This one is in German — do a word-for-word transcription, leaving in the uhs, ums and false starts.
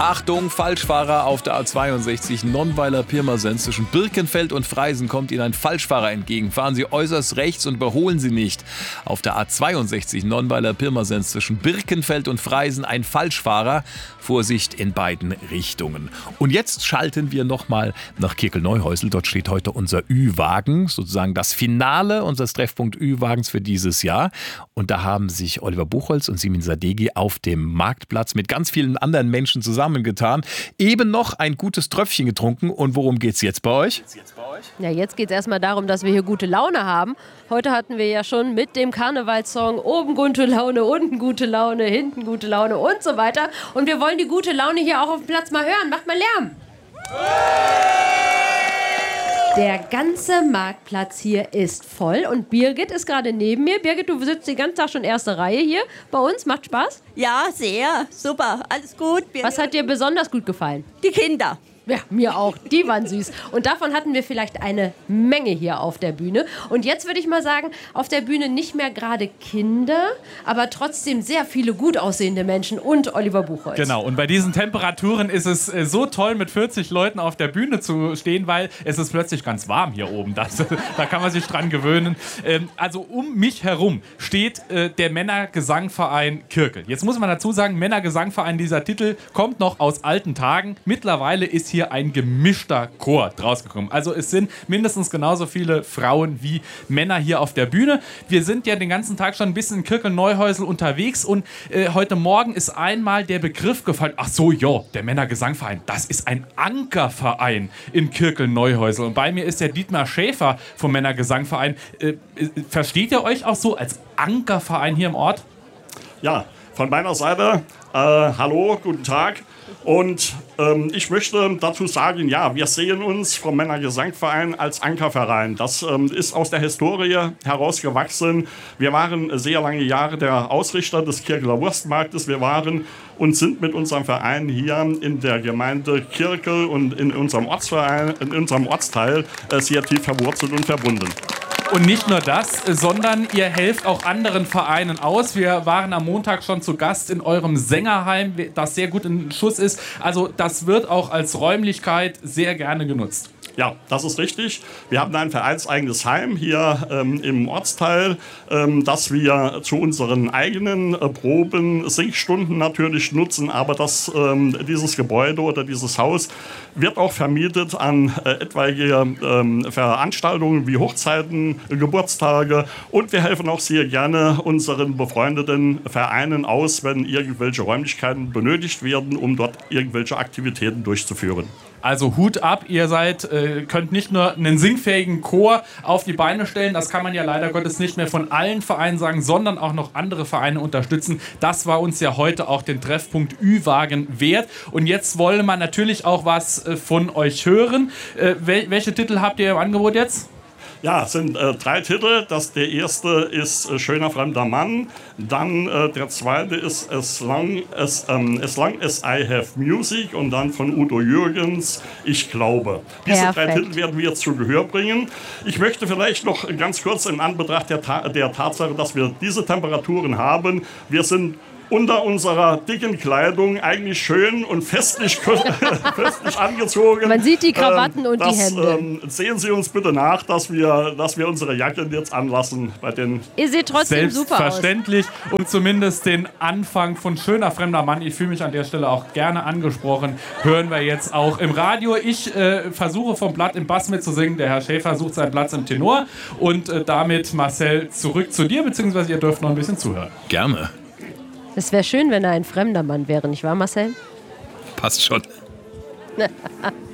Achtung, Falschfahrer auf der A zweiundsechzig Nonnweiler-Pirmasens. Zwischen Birkenfeld und Freisen kommt Ihnen ein Falschfahrer entgegen. Fahren Sie äußerst rechts und überholen Sie nicht. Auf der A zweiundsechzig Nonnweiler-Pirmasens zwischen Birkenfeld und Freisen ein Falschfahrer. Vorsicht in beiden Richtungen. Und jetzt schalten wir nochmal nach Kirkel-Neuhäusel. Dort steht heute unser Ü-Wagen, sozusagen das Finale unseres Treffpunkt Ü-Wagens für dieses Jahr. Und da haben sich Oliver Buchholz und Simin Sadeghi auf dem Marktplatz mit ganz vielen anderen Menschen zusammengetan. Eben noch ein gutes Tröpfchen getrunken. Und worum geht's jetzt bei euch? Ja, jetzt geht es erstmal darum, dass wir hier gute Laune haben. Heute hatten wir ja schon mit dem Karnevalssong oben gute Laune, unten gute Laune, hinten gute Laune und so weiter. Und wir wollen die gute Laune hier auch auf dem Platz mal hören. Macht mal Lärm! Der ganze Marktplatz hier ist voll und Birgit ist gerade neben mir. Birgit, du sitzt den ganzen Tag schon erste Reihe hier bei uns. Macht Spaß? Ja, sehr. Super. Alles gut. Birgit. Was hat dir besonders gut gefallen? Die Kinder. Ja, mir auch. Die waren süß. Und davon hatten wir vielleicht eine Menge hier auf der Bühne. Und jetzt würde ich mal sagen, auf der Bühne nicht mehr gerade Kinder, aber trotzdem sehr viele gut aussehende Menschen und Oliver Buchholz. Genau, und bei diesen Temperaturen ist es äh, so toll, mit vierzig Leuten auf der Bühne zu stehen, weil es ist plötzlich ganz warm hier oben. Das, da kann man sich dran gewöhnen. Ähm, also um mich herum steht äh, der Männergesangverein Kirkel. Jetzt muss man dazu sagen, Männergesangverein, dieser Titel kommt noch aus alten Tagen. Mittlerweile ist hier ein gemischter Chor draus gekommen. Also es sind mindestens genauso viele Frauen wie Männer hier auf der Bühne. Wir sind ja den ganzen Tag schon ein bisschen in Kirkel-Neuhäusel unterwegs und äh, heute Morgen ist einmal der Begriff gefallen, ach so, ja, der Männergesangverein, das ist ein Ankerverein in Kirkel-Neuhäusel. Und bei mir ist der Dietmar Schäfer vom Männergesangverein. Äh, äh, versteht ihr euch auch so als Ankerverein hier im Ort? Ja, von meiner Seite, äh, hallo, guten Tag. Und ähm, ich möchte dazu sagen, ja, wir sehen uns vom Männergesangverein als Ankerverein. Das ähm, ist aus der Historie herausgewachsen. Wir waren sehr lange Jahre der Ausrichter des Kirkeler Wurstmarktes. Wir waren und sind mit unserem Verein hier in der Gemeinde Kirkel und in unserem Ortsverein, in unserem Ortsteil äh, sehr tief verwurzelt und verbunden. Und nicht nur das, sondern ihr helft auch anderen Vereinen aus. Wir waren am Montag schon zu Gast in eurem Sängerheim, das sehr gut in Schuss ist. Also das wird auch als Räumlichkeit sehr gerne genutzt. Ja, das ist richtig. Wir haben ein vereinseigenes Heim hier ähm, im Ortsteil, ähm, das wir zu unseren eigenen äh, Proben, Singstunden natürlich nutzen. Aber das, ähm, dieses Gebäude oder dieses Haus wird auch vermietet an äh, etwaige ähm, Veranstaltungen wie Hochzeiten, Geburtstage. Und wir helfen auch sehr gerne unseren befreundeten Vereinen aus, wenn irgendwelche Räumlichkeiten benötigt werden, um dort irgendwelche Aktivitäten durchzuführen. Also Hut ab, ihr seid, äh, könnt nicht nur einen singfähigen Chor auf die Beine stellen, das kann man ja leider Gottes nicht mehr von allen Vereinen sagen, sondern auch noch andere Vereine unterstützen. Das war uns ja heute auch den Treffpunkt Ü-Wagen wert. Und jetzt wollen wir natürlich auch was äh, von euch hören. Äh, wel- welche Titel habt ihr im Angebot jetzt? Ja, es sind äh, drei Titel. Das, der erste ist äh, Schöner fremder Mann. Dann äh, der zweite ist As long as, ähm, as long as I have music. Und dann von Udo Jürgens, Ich glaube. Diese Perfekt. drei Titel werden wir jetzt zu Gehör bringen. Ich möchte vielleicht noch ganz kurz in Anbetracht der, Ta- der Tatsache, dass wir diese Temperaturen haben. Wir sind unter unserer dicken Kleidung eigentlich schön und festlich, festlich angezogen. Man sieht die Krawatten ähm, und das, die Hemde. Ähm, sehen Sie uns bitte nach, dass wir, dass wir unsere Jacken jetzt anlassen. Bei den Ihr seht trotzdem super aus. Selbstverständlich. Und zumindest den Anfang von Schöner fremder Mann, ich fühle mich an der Stelle auch gerne angesprochen, hören wir jetzt auch im Radio. Ich äh, versuche vom Blatt im Bass mitzusingen, der Herr Schäfer sucht seinen Platz im Tenor. Und äh, damit, Marcel, zurück zu dir, beziehungsweise ihr dürft noch ein bisschen zuhören. Gerne. Es wäre schön, wenn er ein fremder Mann wäre, nicht wahr, Marcel? Passt schon.